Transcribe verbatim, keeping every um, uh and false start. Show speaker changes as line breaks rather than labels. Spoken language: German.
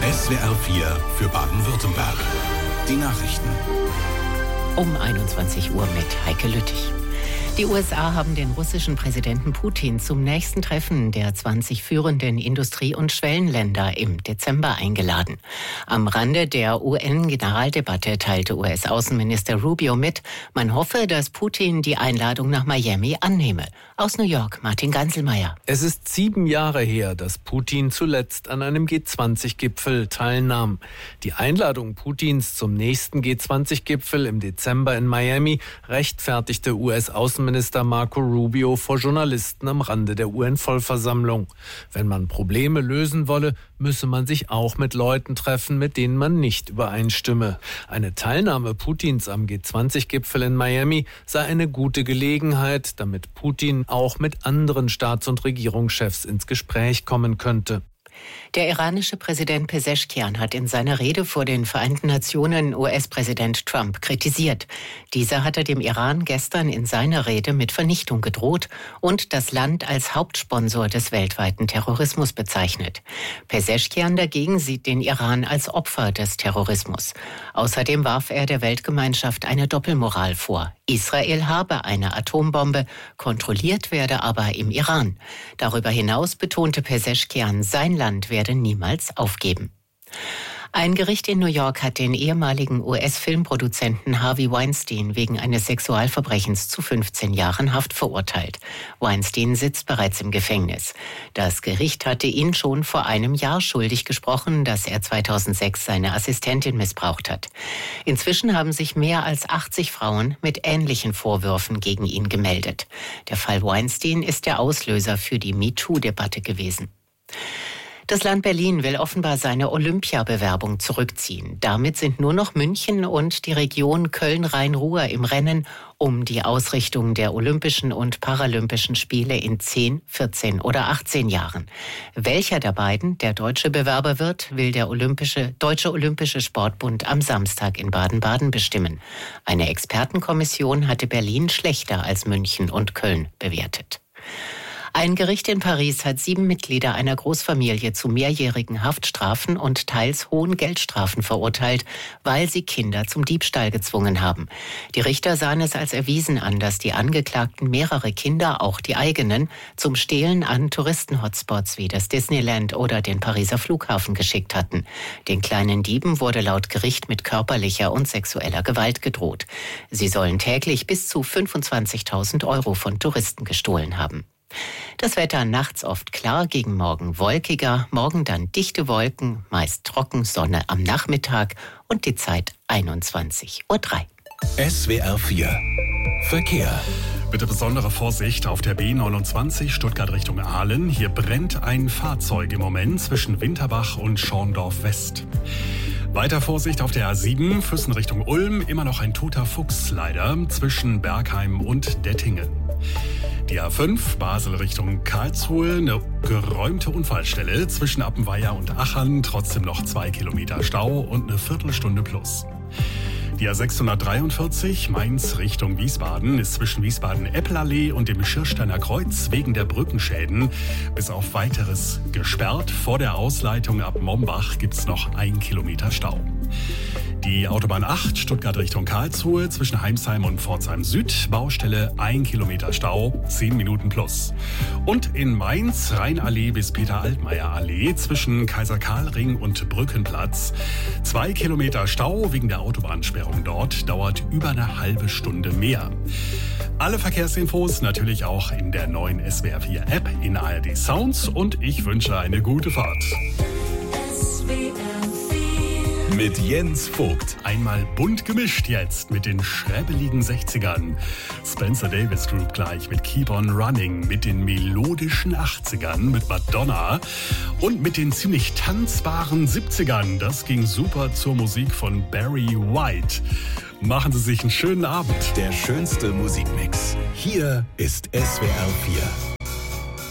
S W R vier für Baden-Württemberg. Die Nachrichten.
Um einundzwanzig Uhr mit Heike Lüttich. Die U S A haben den russischen Präsidenten Putin zum nächsten Treffen der zwanzig führenden Industrie- und Schwellenländer im Dezember eingeladen. Am Rande der U N-Generaldebatte teilte U S-Außenminister Rubio mit, man hoffe, dass Putin die Einladung nach Miami annehme. Aus New York, Martin Ganselmeier.
Es ist sieben Jahre her, dass Putin zuletzt an einem G zwanzig Gipfel teilnahm. Die Einladung Putins zum nächsten G zwanzig Gipfel im Dezember in Miami rechtfertigte U S-Außenminister Marco Rubio vor Journalisten am Rande der U N-Vollversammlung. Wenn man Probleme lösen wolle, müsse man sich auch mit Leuten treffen, mit denen man nicht übereinstimme. Eine Teilnahme Putins am G zwanzig Gipfel in Miami sei eine gute Gelegenheit, damit Putin auch mit anderen Staats- und Regierungschefs ins Gespräch kommen könnte.
Der iranische Präsident Peseschkian hat in seiner Rede vor den Vereinten Nationen U S-Präsident Trump kritisiert. Dieser hatte dem Iran gestern in seiner Rede mit Vernichtung gedroht und das Land als Hauptsponsor des weltweiten Terrorismus bezeichnet. Peseschkian dagegen sieht den Iran als Opfer des Terrorismus. Außerdem warf er der Weltgemeinschaft eine Doppelmoral vor. Israel habe eine Atombombe, kontrolliert werde aber im Iran. Darüber hinaus betonte Peseschkian, sein Land werde niemals aufgeben. Ein Gericht in New York hat den ehemaligen U S-Filmproduzenten Harvey Weinstein wegen eines Sexualverbrechens zu fünfzehn Jahren Haft verurteilt. Weinstein sitzt bereits im Gefängnis. Das Gericht hatte ihn schon vor einem Jahr schuldig gesprochen, dass er zweitausendsechs seine Assistentin missbraucht hat. Inzwischen haben sich mehr als achtzig Frauen mit ähnlichen Vorwürfen gegen ihn gemeldet. Der Fall Weinstein ist der Auslöser für die MeToo-Debatte gewesen. Das Land Berlin will offenbar seine Olympiabewerbung zurückziehen. Damit sind nur noch München und die Region Köln-Rhein-Ruhr im Rennen um die Ausrichtung der Olympischen und Paralympischen Spiele in zehn, vierzehn oder achtzehn Jahren. Welcher der beiden der deutsche Bewerber wird, will der Olympische, Deutsche Olympische Sportbund am Samstag in Baden-Baden bestimmen. Eine Expertenkommission hatte Berlin schlechter als München und Köln bewertet. Ein Gericht in Paris hat sieben Mitglieder einer Großfamilie zu mehrjährigen Haftstrafen und teils hohen Geldstrafen verurteilt, weil sie Kinder zum Diebstahl gezwungen haben. Die Richter sahen es als erwiesen an, dass die Angeklagten mehrere Kinder, auch die eigenen, zum Stehlen an Touristenhotspots wie das Disneyland oder den Pariser Flughafen geschickt hatten. Den kleinen Dieben wurde laut Gericht mit körperlicher und sexueller Gewalt gedroht. Sie sollen täglich bis zu fünfundzwanzigtausend Euro von Touristen gestohlen haben. Das Wetter nachts oft klar, gegen Morgen wolkiger, morgen dann dichte Wolken, meist trocken, Sonne am Nachmittag und die Zeit einundzwanzig Uhr drei.
S W R vier Verkehr.
Bitte besondere Vorsicht auf der B neunundzwanzig Stuttgart Richtung Aalen. Hier brennt ein Fahrzeug im Moment zwischen Winterbach und Schorndorf West. Weiter Vorsicht auf der A sieben, Füssen Richtung Ulm. Immer noch ein toter Fuchs leider zwischen Bergheim und Dettingen. Die A fünf, Basel Richtung Karlsruhe, eine geräumte Unfallstelle zwischen Appenweier und Achern, trotzdem noch zwei Kilometer Stau und eine Viertelstunde plus. Die A sechshundertdreiundvierzig, Mainz Richtung Wiesbaden, ist zwischen Wiesbaden-Eppelallee und dem Schirsteiner Kreuz wegen der Brückenschäden bis auf Weiteres gesperrt. Vor der Ausleitung ab Mombach gibt's noch ein Kilometer Stau. Die Autobahn acht, Stuttgart Richtung Karlsruhe, zwischen Heimsheim und Pforzheim Süd, Baustelle ein Kilometer Stau, zehn Minuten plus. Und in Mainz, Rheinallee bis Peter-Altmaier-Allee, zwischen Kaiser-Karl-Ring und Brückenplatz, zwei Kilometer Stau wegen der Autobahnsperrung dort, dauert über eine halbe Stunde mehr. Alle Verkehrsinfos natürlich auch in der neuen S W R vier App in A R D Sounds und ich wünsche eine gute Fahrt.
S W R mit Jens Vogt.
Einmal bunt gemischt jetzt mit den schräbeligen sechzigern. Spencer Davis Group gleich mit Keep on Running, mit den melodischen achtzigern mit Madonna und mit den ziemlich tanzbaren siebzigern. Das ging super zur Musik von Barry White. Machen Sie sich einen schönen Abend.
Der schönste Musikmix. Hier ist S W R vier.